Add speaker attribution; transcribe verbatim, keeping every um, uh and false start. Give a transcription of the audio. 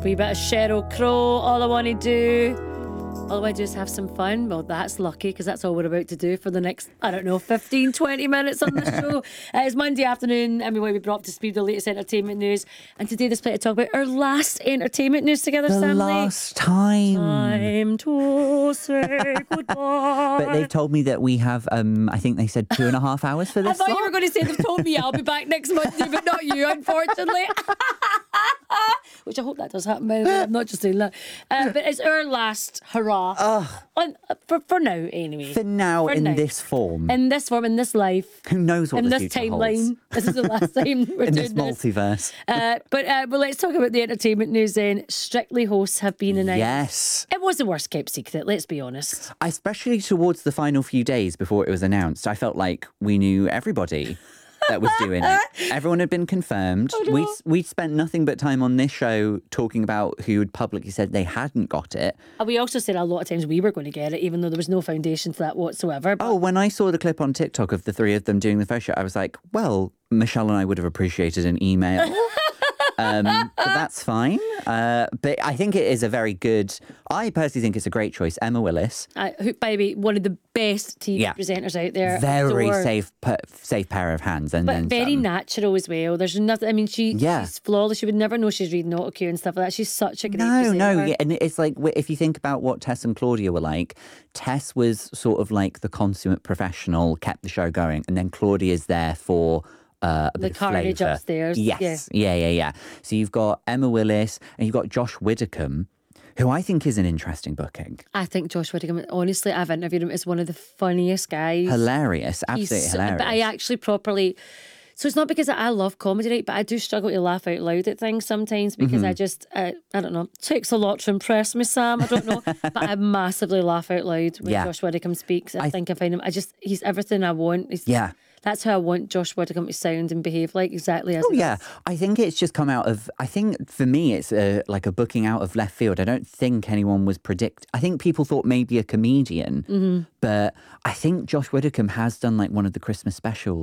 Speaker 1: wee bit of Sheryl Crow. All I want to do, all I want to do is have some fun. Well, that's lucky because that's all we're about to do for the next, I don't know, fifteen, twenty minutes on the show. Uh, it's Monday afternoon and we want to be brought up to speed with the latest entertainment news. And today there's plenty to talk about our last entertainment news together,
Speaker 2: The
Speaker 1: Stanley.
Speaker 2: last time.
Speaker 1: Time to say goodbye.
Speaker 2: But they've told me that we have, um, I think they said two and a half hours for
Speaker 1: I
Speaker 2: this
Speaker 1: thought
Speaker 2: slot.
Speaker 1: you were going to say they've told me I'll be back next Monday, but not you, unfortunately. Which I hope that does happen, by the way. I'm not just saying that. Uh, but it's our last hurrah.
Speaker 2: Ugh.
Speaker 1: On, uh, for, for now, anyway.
Speaker 2: For now,
Speaker 1: For
Speaker 2: in
Speaker 1: now.
Speaker 2: this form.
Speaker 1: In this form, in this life.
Speaker 2: Who knows what
Speaker 1: in
Speaker 2: the
Speaker 1: this
Speaker 2: future
Speaker 1: timeline.
Speaker 2: holds.
Speaker 1: This is the last time we're
Speaker 2: In
Speaker 1: doing
Speaker 2: this multiverse.
Speaker 1: Uh, but uh, well, let's talk about the entertainment news then. Strictly hosts have been announced.
Speaker 2: Yes.
Speaker 1: It was the worst kept secret, let's be honest.
Speaker 2: Especially towards the final few days before it was announced, I felt like we knew everybody that was doing it. Everyone had been confirmed.
Speaker 1: Oh, no.
Speaker 2: We we spent nothing but time on this show talking about who had publicly said they hadn't got it.
Speaker 1: And we also said a lot of times we were going to get it, even though there was no foundation for that whatsoever. But
Speaker 2: Oh, when I saw the clip on TikTok of the three of them doing the photo shoot, I was like, well, Michelle and I would have appreciated an email. um, but that's fine. Uh, but I think it is a very good, I personally think it's a great choice. Emma Willis,
Speaker 1: Uh, who, by the way, one of the best T V
Speaker 2: Yeah.
Speaker 1: presenters out there.
Speaker 2: very
Speaker 1: Adore.
Speaker 2: safe pa- safe pair of hands. And
Speaker 1: But
Speaker 2: then
Speaker 1: very
Speaker 2: some.
Speaker 1: natural as well. There's nothing, I mean, she,
Speaker 2: Yeah.
Speaker 1: she's flawless. You would never know she's reading autocue and stuff like that. She's such a great
Speaker 2: No,
Speaker 1: presenter.
Speaker 2: no, yeah, and it's like wh- if you think about what Tess and Claudia were like, Tess was sort of like the consummate professional, kept the show going, and then Claudia's there for uh, a
Speaker 1: The
Speaker 2: bit of
Speaker 1: carnage
Speaker 2: flavour.
Speaker 1: upstairs,
Speaker 2: Yes, yeah. yeah, yeah, So you've got Emma Willis and you've got Josh Widdicombe, who I think is an interesting booking.
Speaker 1: I think Josh Widdicombe, honestly, I've interviewed him, is one of the funniest guys.
Speaker 2: Hilarious,
Speaker 1: He's
Speaker 2: absolutely
Speaker 1: so-
Speaker 2: hilarious.
Speaker 1: But I actually properly... So it's not because I love comedy, right? But I do struggle to laugh out loud at things sometimes because I just, uh, I don't know, it takes a lot to impress me, Sam. I don't know. But I massively laugh out loud when
Speaker 2: Yeah.
Speaker 1: Josh Widdicombe speaks. I,
Speaker 2: I-
Speaker 1: think I find him, I just, he's everything I want. He's,
Speaker 2: Yeah.
Speaker 1: That's how I want Josh Widdicombe to sound and behave like, exactly as
Speaker 2: Oh
Speaker 1: he
Speaker 2: yeah,
Speaker 1: is.
Speaker 2: I think it's just come out of. I think for me, it's a, like a booking out of left field. I don't think anyone was predict. I think people thought maybe a comedian,
Speaker 1: Mm-hmm.
Speaker 2: but I think Josh Widdicombe has done like one of the Christmas specials.